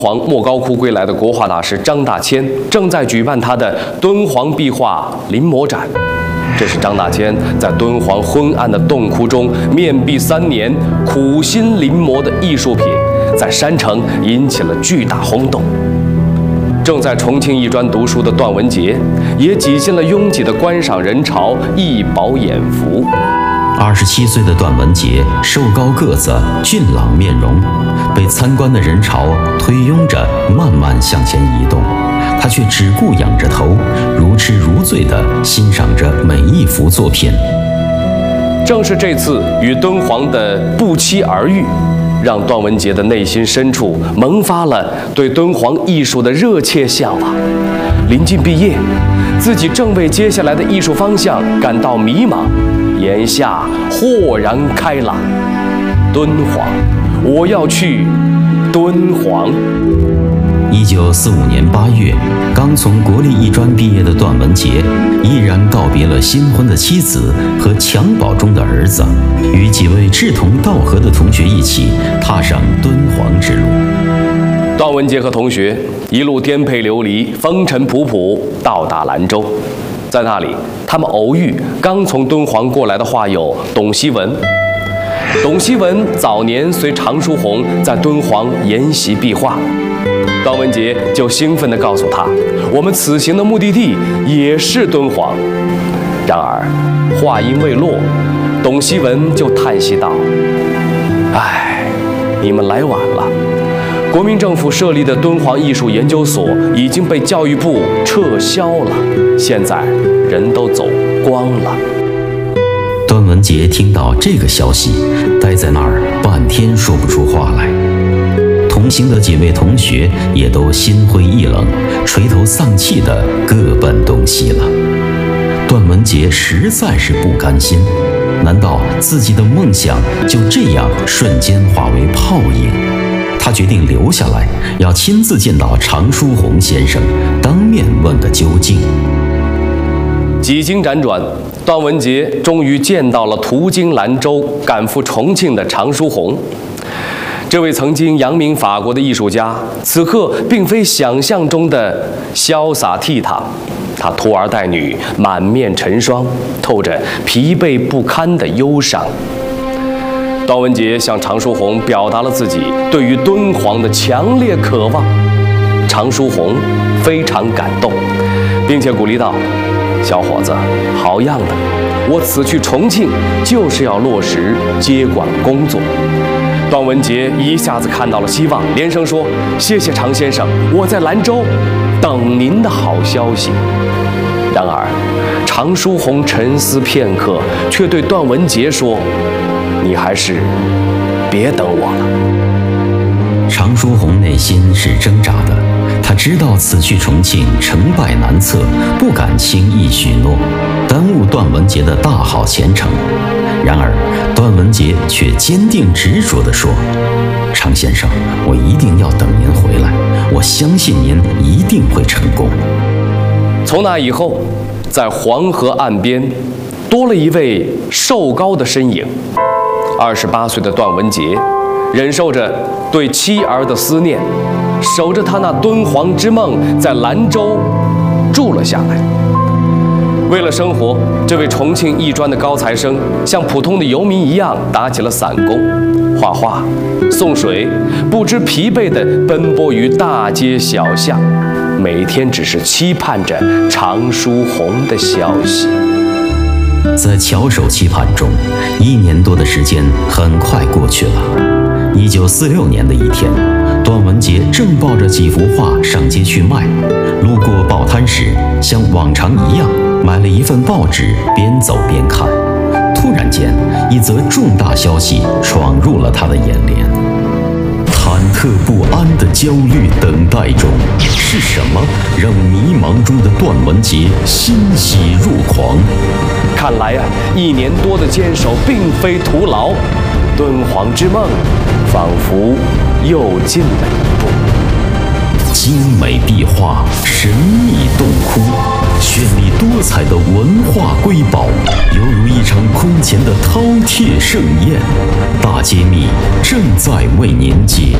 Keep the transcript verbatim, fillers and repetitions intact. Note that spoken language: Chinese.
皇莫高窟归来的国画大师张大千正在举办他的敦煌壁画临摹展。这是张大千在敦煌昏暗的洞窟中面壁三年、苦心临摹的艺术品，在山城引起了巨大轰动。正在重庆艺专读书的段文杰也挤进了拥挤的观赏人潮，一饱眼福。 二十七岁的段文杰瘦高个子、俊朗面容，被参观的人潮推拥着慢慢向前移动，他却只顾仰着头，如痴如醉地欣赏着每一幅作品。 正是这次与敦煌的不期而遇，让段文杰的内心深处萌发了对敦煌艺术的热切向往。临近毕业，自己正为接下来的艺术方向感到迷茫，眼下豁然开朗。敦煌，我要去敦煌。 一九四五年八月，刚从国立艺专毕业的段文杰，毅然告别了新婚的妻子和襁褓中的儿子，与几位志同道合的同学一起踏上敦煌之路。 段文杰和同学一路颠沛流离、风尘仆仆，到达兰州。在那里，他们偶遇刚从敦煌过来的画友董希文。董希文早年随常书鸿在敦煌研习壁画，段文杰就兴奋地告诉他，我们此行的目的地也是敦煌。然而话音未落，董希文就叹息道，唉，你们来晚了，国民政府设立的敦煌艺术研究所已经被教育部撤销了，现在人都走光了。 段文杰听到这个消息，呆在那儿半天说不出话来。同行的几位同学也都心灰意冷，垂头丧气地各奔东西了。段文杰实在是不甘心，难道自己的梦想就这样瞬间化为泡影？他决定留下来，要亲自见到常书鸿先生，当面问个究竟。 几经辗转，段文杰终于见到了途经兰州赶赴重庆的常书鸿。这位曾经扬名法国的艺术家，此刻并非想象中的潇洒倜傥，他拖儿带女，满面尘霜，透着疲惫不堪的忧伤。段文杰向常书鸿表达了自己对于敦煌的强烈渴望，常书鸿非常感动，并且鼓励道，小伙子，好样的！我此去重庆就是要落实接管工作。段文杰一下子看到了希望，连声说：“谢谢常先生，我在兰州等您的好消息。”然而，常书鸿沉思片刻，却对段文杰说：“你还是别等我了。” 常书鸿内心是挣扎的，他知道此去重庆成败难测，不敢轻易许诺，耽误段文杰的大好前程。然而，段文杰却坚定执着地说：“常先生，我一定要等您回来，我相信您一定会成功。” 从那以后，在黄河岸边，多了一位瘦高的身影。二十八岁的段文杰，忍受着对妻儿的思念，守着他那敦煌之梦，在兰州住了下来。为了生活，这位重庆艺专的高材生像普通的游民一样打起了散工，画画、送水，不知疲惫地奔波于大街小巷，每天只是期盼着常书鸿的消息。 在翘首期盼中，一年多的时间很快过去了。一九四六年的一天，段文杰正抱着几幅画上街去卖，路过报摊时，像往常一样买了一份报纸，边走边看。突然间，一则重大消息闯入了他的眼帘。忐忑不安的焦虑等待中，是什么让迷茫中的段文杰欣喜若狂？ 看来啊，一年多的坚守并非徒劳，敦煌之梦仿佛又近了一步。 精美壁画，神秘洞窟，绚丽多彩的文化瑰宝，犹如一场空前的饕餮盛宴。大揭秘正在为您解